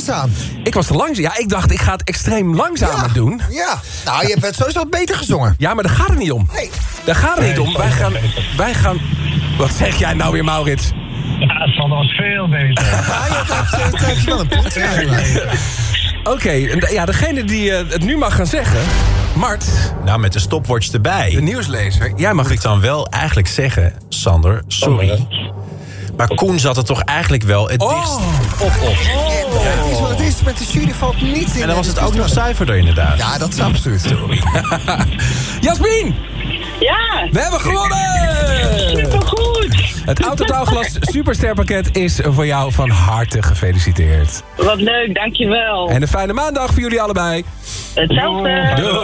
langzaam. Ik was te langzaam. Ja, ik dacht, ik ga het extreem langzamer doen. Ja, nou, je hebt sowieso beter gezongen. Ja, maar daar gaat het niet om. Nee. Daar gaat het niet om. Wij gaan... Wat zeg jij nou weer, Maurits? Ja, het was veel beter. Dat heb je wel een punt. Oké, ja, degene die het nu mag gaan zeggen... Mart, Nou, met de stopwatch erbij. de nieuwslezer, jij mag Moet ik dan wel eigenlijk zeggen, Sander, sorry. Maar Koen zat er toch eigenlijk wel het dichtst op. Het is wat het is, met de jury valt niet in. En dan was het ook nog zuiverder inderdaad. Ja, dat is absoluut. Jasmien, Ja, we hebben gewonnen! supergoed. Het Autotaalglas Supersterpakket is voor jou van harte gefeliciteerd. Wat leuk, dankjewel. En een fijne maandag voor jullie allebei. Hetzelfde. Doei.